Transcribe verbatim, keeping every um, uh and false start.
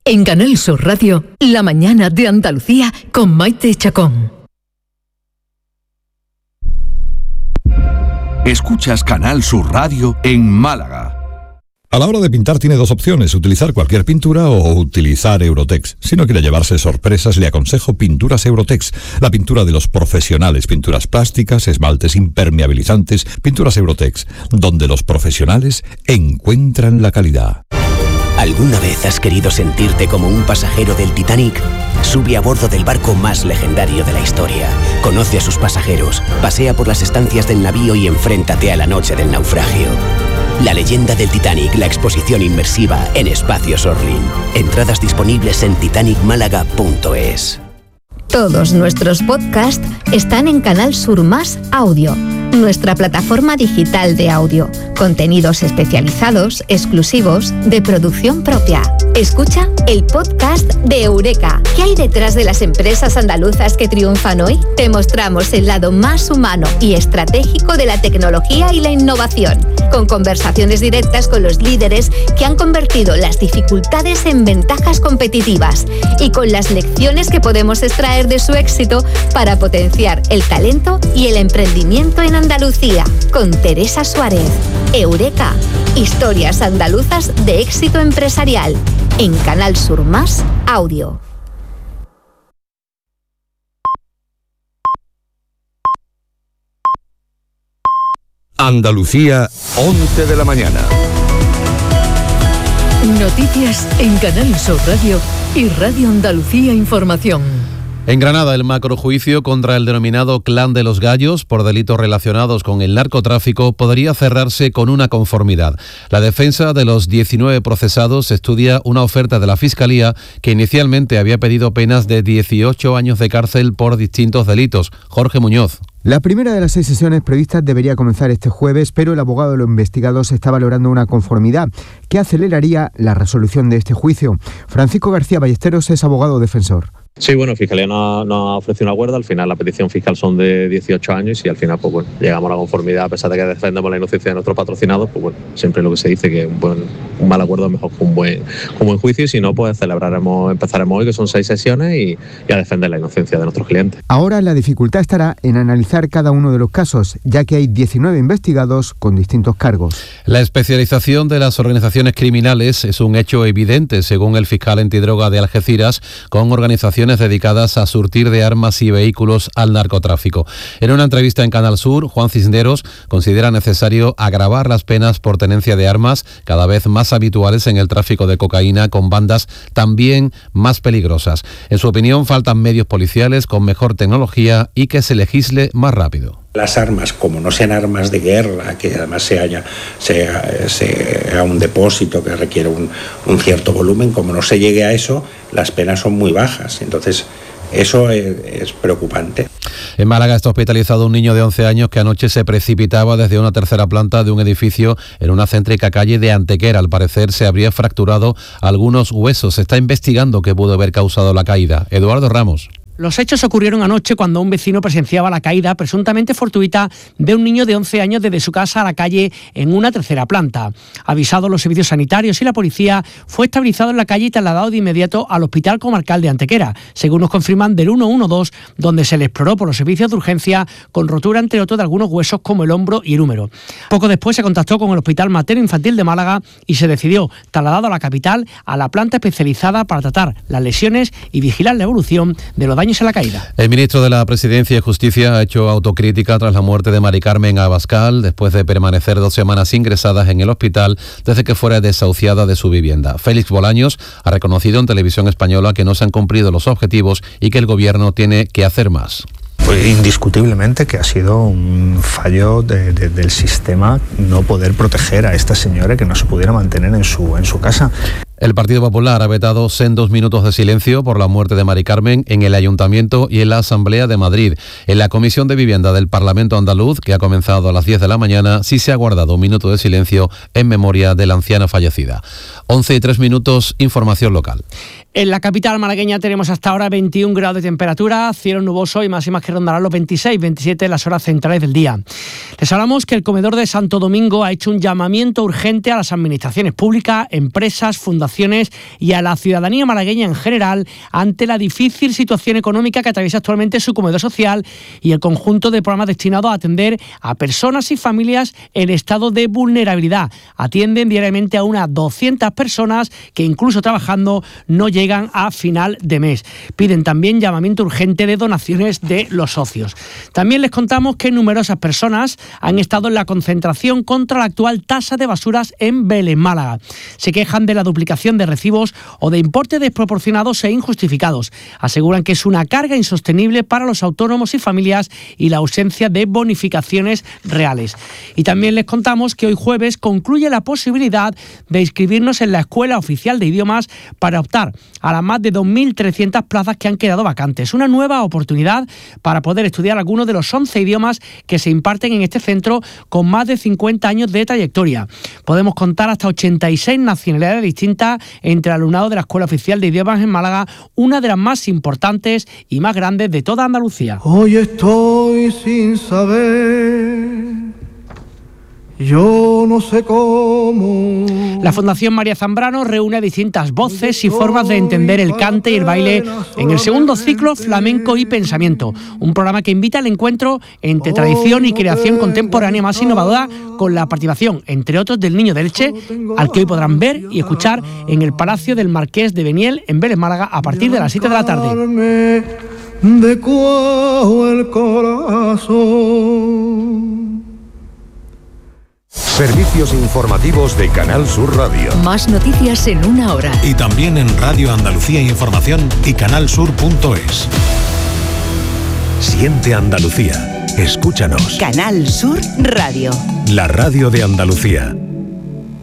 En Canal Sur Radio, La Mañana de Andalucía con Maite Chacón. Escuchas Canal Sur Radio en Málaga. A la hora de pintar tiene dos opciones, utilizar cualquier pintura o utilizar Eurotex. Si no quiere llevarse sorpresas, le aconsejo Pinturas Eurotex, la pintura de los profesionales, pinturas plásticas, esmaltes impermeabilizantes, Pinturas Eurotex, donde los profesionales encuentran la calidad. ¿Alguna vez has querido sentirte como un pasajero del Titanic? Sube a bordo del barco más legendario de la historia. Conoce a sus pasajeros, pasea por las estancias del navío y enfréntate a la noche del naufragio. La leyenda del Titanic, la exposición inmersiva en Espacios Orlin. Entradas disponibles en titanic málaga punto es. Todos nuestros podcasts están en Canal Sur Más Audio, nuestra plataforma digital de audio. Contenidos especializados, exclusivos, de producción propia. Escucha el podcast de Eureka. ¿Qué hay detrás de las empresas andaluzas que triunfan hoy? Te mostramos el lado más humano y estratégico de la tecnología y la innovación, con conversaciones directas con los líderes que han convertido las dificultades en ventajas competitivas y con las lecciones que podemos extraer de su éxito para potenciar el talento y el emprendimiento en Andalucía. Con Teresa Suárez. Eureka. Historias andaluzas de éxito empresarial. En Canal Sur Más Audio. Andalucía, once de la mañana. Noticias en Canal Sur Radio y Radio Andalucía Información. En Granada, el macrojuicio contra el denominado Clan de los Gallos por delitos relacionados con el narcotráfico podría cerrarse con una conformidad. La defensa de los diecinueve procesados estudia una oferta de la Fiscalía que inicialmente había pedido penas de dieciocho años de cárcel por distintos delitos. Jorge Muñoz. La primera de las seis sesiones previstas debería comenzar este jueves, pero el abogado de los investigados está valorando una conformidad que aceleraría la resolución de este juicio. Francisco García Ballesteros es abogado defensor. Sí, bueno, Fiscalía nos no ha ofrecido un acuerdo. Al final la petición fiscal son de dieciocho años y al final pues bueno, llegamos a la conformidad. A pesar de que defendemos la inocencia de nuestros patrocinados, pues bueno, siempre lo que se dice que un, buen, un mal acuerdo es mejor que un buen, un buen juicio, y si no, pues celebraremos, empezaremos hoy, que son seis sesiones, y, y a defender la inocencia de nuestros clientes. Ahora la dificultad estará en analizar cada uno de los casos, ya que hay diecinueve investigados con distintos cargos. La especialización de las organizaciones criminales es un hecho evidente, según el fiscal antidroga de Algeciras, con organizaciones dedicadas a surtir de armas y vehículos al narcotráfico. En una entrevista en Canal Sur, Juan Cisneros considera necesario agravar las penas por tenencia de armas, cada vez más habituales en el tráfico de cocaína, con bandas también más peligrosas. En su opinión, faltan medios policiales con mejor tecnología y que se legisle más rápido. Las armas, como no sean armas de guerra, que además se haya, sea, sea un depósito que requiere un, un cierto volumen, como no se llegue a eso, las penas son muy bajas. Entonces, eso es, es preocupante. En Málaga está hospitalizado un niño de once años que anoche se precipitaba desde una tercera planta de un edificio en una céntrica calle de Antequera. Al parecer se habría fracturado algunos huesos. Se está investigando qué pudo haber causado la caída. Eduardo Ramos. Los hechos ocurrieron anoche cuando un vecino presenciaba la caída presuntamente fortuita de un niño de once años desde su casa a la calle en una tercera planta. Avisados los servicios sanitarios y la policía, fue estabilizado en la calle y trasladado de inmediato al Hospital Comarcal de Antequera, según nos confirman del ciento doce, donde se le exploró por los servicios de urgencia con rotura entre otros de algunos huesos como el hombro y el húmero. Poco después se contactó con el Hospital Materno Infantil de Málaga y se decidió trasladado a la capital a la planta especializada para tratar las lesiones y vigilar la evolución de los daños en la caída. El ministro de la Presidencia y Justicia ha hecho autocrítica tras la muerte de Mari Carmen Abascal, después de permanecer dos semanas ingresadas en el hospital desde que fuera desahuciada de su vivienda. Félix Bolaños ha reconocido en Televisión Española que no se han cumplido los objetivos y que el gobierno tiene que hacer más. Pues indiscutiblemente que ha sido un fallo de, de, del sistema no poder proteger a esta señora, que no se pudiera mantener en su, en su casa. El Partido Popular ha vetado sendos minutos de silencio por la muerte de Mari Carmen en el Ayuntamiento y en la Asamblea de Madrid. En la Comisión de Vivienda del Parlamento andaluz, que ha comenzado a las diez de la mañana, sí se ha guardado un minuto de silencio en memoria de la anciana fallecida. once y tres minutos, información local. En la capital malagueña tenemos hasta ahora veintiún grados de temperatura, cielo nuboso y máximas que rondarán los veintiséis, veintisiete en las horas centrales del día. Les hablamos que el comedor de Santo Domingo ha hecho un llamamiento urgente a las administraciones públicas, empresas, fundaciones y a la ciudadanía malagueña en general ante la difícil situación económica que atraviesa actualmente su comedor social y el conjunto de programas destinados a atender a personas y familias en estado de vulnerabilidad. Atienden diariamente a unas doscientas personas que incluso trabajando no llegan llegan a final de mes. Piden también llamamiento urgente de donaciones de los socios. También les contamos que numerosas personas han estado en la concentración contra la actual tasa de basuras en Vélez, Málaga. Se quejan de la duplicación de recibos o de importes desproporcionados e injustificados. Aseguran que es una carga insostenible para los autónomos y familias y la ausencia de bonificaciones reales. Y también les contamos que hoy jueves concluye la posibilidad de inscribirnos en la Escuela Oficial de Idiomas para optar a las más de dos mil trescientas plazas que han quedado vacantes. Una nueva oportunidad para poder estudiar algunos de los once idiomas que se imparten en este centro con más de cincuenta años de trayectoria. Podemos contar hasta ochenta y seis nacionalidades distintas entre el alumnado de la Escuela Oficial de Idiomas en Málaga, una de las más importantes y más grandes de toda Andalucía. Hoy estoy sin saber, yo no sé cómo. La Fundación María Zambrano reúne distintas voces y formas de entender el cante y el baile en el segundo ciclo Flamenco y Pensamiento, un programa que invita al encuentro entre tradición y creación contemporánea más innovadora, con la participación, entre otros, del Niño de Elche, al que hoy podrán ver y escuchar en el Palacio del Marqués de Beniel, en Vélez, Málaga, a partir de las siete de la tarde. De cuajo el corazón. Servicios informativos de Canal Sur Radio. Más noticias en una hora. Y también en Radio Andalucía Información y canalsur punto es. Siente Andalucía. Escúchanos. Canal Sur Radio. La radio de Andalucía.